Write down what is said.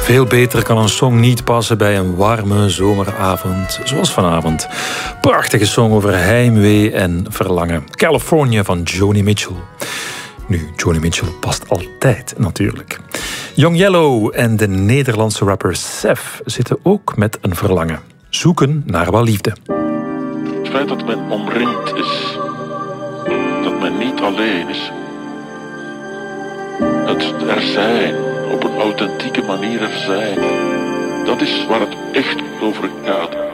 Veel beter kan een song niet passen bij een warme zomeravond, zoals vanavond. Prachtige song over heimwee en verlangen. California van Joni Mitchell. Nu, Joni Mitchell past altijd natuurlijk. Young Yellow en de Nederlandse rapper Sef zitten ook met een verlangen. Zoeken naar wat liefde. Het feit dat men omringd is, dat men niet alleen is. Het er zijn, op een authentieke manier er zijn. Dat is waar het echt over gaat.